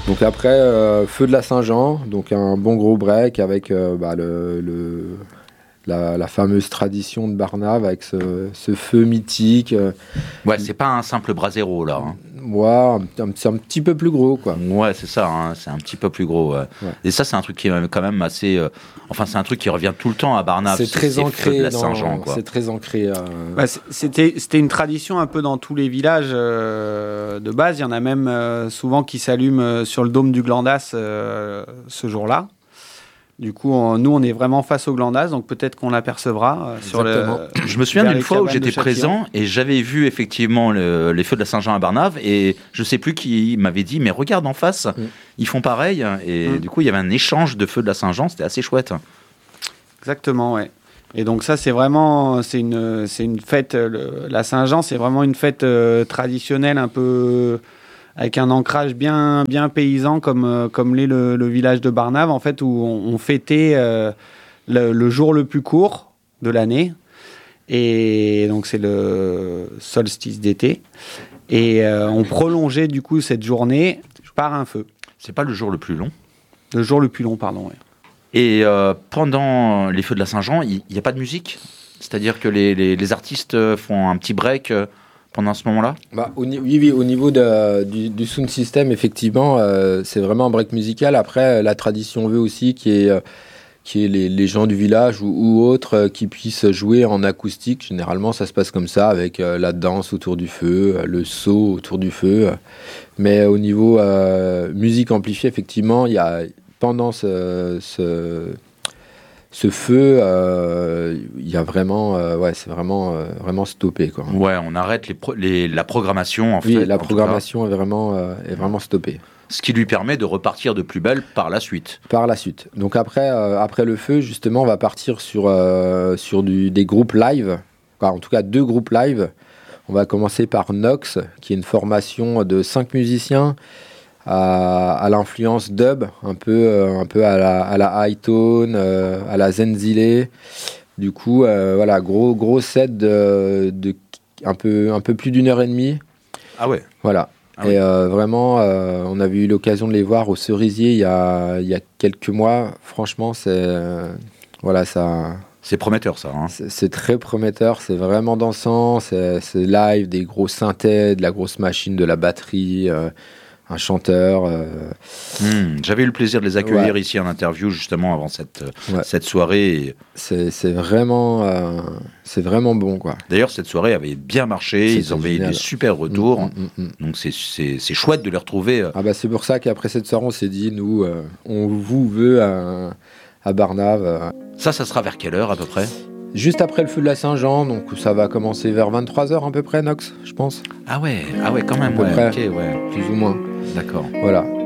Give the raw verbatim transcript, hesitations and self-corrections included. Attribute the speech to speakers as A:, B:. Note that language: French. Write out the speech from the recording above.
A: Donc après, euh, feu de la Saint-Jean, donc un bon gros break avec euh, bah, le, le, la, la fameuse tradition de Barnave avec ce, ce feu mythique. Euh,
B: ouais, c'est pas un simple brasero là. Hein.
A: Ouais, un, un, c'est un petit peu plus gros, quoi.
B: Ouais, c'est ça, hein, c'est un petit peu plus gros. Ouais. Ouais. Et ça, c'est un truc qui est quand même assez. Euh, enfin, c'est un truc qui revient tout le temps à Barnave.
A: C'est très
B: c'est
A: ancré
B: de la
A: dans.
B: Saint-Jean, quoi.
A: C'est très ancré. Euh...
C: Bah, c'était, c'était une tradition un peu dans tous les villages euh, de base. Il y en a même euh, souvent qui s'allument sur le dôme du Glandas euh, ce jour-là. Du coup, on, nous, on est vraiment face au Glandas, donc peut-être qu'on l'apercevra. Euh, sur le,
B: je me souviens d'une fois où j'étais présent et j'avais vu effectivement le, les feux de la Saint-Jean à Barnave et je sais plus qui m'avait dit, mais regarde en face, mmh. ils font pareil. Et mmh. du coup, il y avait un échange de feux de la Saint-Jean, c'était assez chouette.
C: Exactement, ouais. Et donc ça, c'est vraiment, c'est une, c'est une fête, le, la Saint-Jean, c'est vraiment une fête euh, traditionnelle un peu... avec un ancrage bien, bien paysan comme, euh, comme l'est le, le village de Barnave, en fait, où on, on fêtait euh, le, le jour le plus court de l'année. Et donc, c'est le solstice d'été. Et euh, on prolongeait, du coup, cette journée par un feu.
B: C'est pas le jour le plus long ?
C: Le jour le plus long, pardon, oui.
B: Et euh, pendant les feux de la Saint-Jean, il n'y a pas de musique ? C'est-à-dire que les, les, les artistes font un petit break euh, pendant ce moment-là ?
A: Bah, au, oui, oui, au niveau de, du, du sound system, effectivement, euh, c'est vraiment un break musical. Après, la tradition veut aussi qu'il y ait, euh, qu'il y ait les, les gens du village ou, ou autres euh, qui puissent jouer en acoustique. Généralement, ça se passe comme ça, avec euh, la danse autour du feu, euh, le saut autour du feu. Mais au niveau euh, musique amplifiée, effectivement, il y a, pendant ce... ce Ce feu, il euh, y a vraiment, euh, ouais, c'est vraiment, euh, vraiment stoppé, quoi.
B: Ouais, on arrête les pro- les, la programmation, en
A: oui,
B: fait.
A: Oui, la programmation est vraiment, euh, est vraiment stoppée.
B: Ce qui lui permet de repartir de plus belle par la suite.
A: Par la suite. Donc après, euh, après le feu, justement, on va partir sur, euh, sur du, des groupes live, enfin, en tout cas deux groupes live. On va commencer par Nox, qui est une formation de cinq musiciens, à, à l'influence dub, un peu, euh, un peu à la, à la high-tone, euh, à la Zenzile. Du coup, euh, voilà, gros, gros set de, de un, peu, un peu plus d'une heure et demie.
B: Ah ouais.
A: Voilà. Ah et ouais. euh, vraiment, euh, on avait eu l'occasion de les voir au Cerisier il y a, il y a quelques mois. Franchement, c'est... Euh, voilà, ça...
B: C'est prometteur, ça. Hein.
A: C'est, c'est très prometteur, c'est vraiment dansant, c'est, c'est live, des gros synthés, de la grosse machine, de la batterie... Euh, un chanteur. Euh...
B: Mmh, j'avais eu le plaisir de les accueillir ouais. ici en interview justement avant cette, ouais. cette soirée. Et...
A: C'est, c'est, vraiment, euh, c'est vraiment bon, quoi.
B: D'ailleurs, cette soirée avait bien marché, C'était ils avaient eu des super retours. Mmh, mmh, mmh. Donc c'est, c'est, c'est chouette de les retrouver.
A: Ah bah, c'est pour ça qu'après cette soirée, on s'est dit, nous, euh, on vous veut à, à Barnave. Euh.
B: Ça, ça sera vers quelle heure à peu près ?
A: Juste après le feu de la Saint-Jean, donc ça va commencer vers vingt-trois heures à peu près, Nox, je pense.
B: Ah ouais, ah ouais, quand même.
A: À peu
B: ouais,
A: près,
B: okay, ouais.
A: plus ou moins.
B: D'accord.
A: Voilà.